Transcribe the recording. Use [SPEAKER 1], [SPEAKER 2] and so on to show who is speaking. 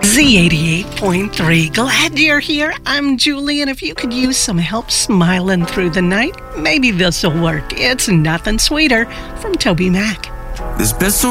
[SPEAKER 1] Z88.3. Glad you're here. I'm Julie, and if you could use some help smiling through the night, maybe this'll work. It's Nothing Sweeter from Toby Mac.
[SPEAKER 2] There's been so